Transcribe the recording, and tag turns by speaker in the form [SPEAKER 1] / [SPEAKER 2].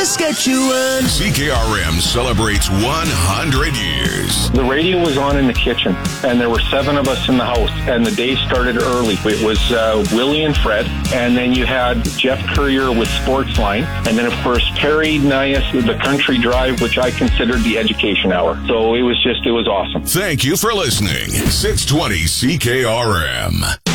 [SPEAKER 1] Saskatchewan.
[SPEAKER 2] CKRM celebrates 100 years.
[SPEAKER 3] The radio was on in the kitchen, and there were 7 of us in the house, and the day started early. It was Willie and Fred, and then you had Jeff Courier with Sportsline, and then, of course, Perry Nias, the Country Drive, which I considered the education hour. So it was awesome.
[SPEAKER 2] Thank you for listening. 620 CKRM.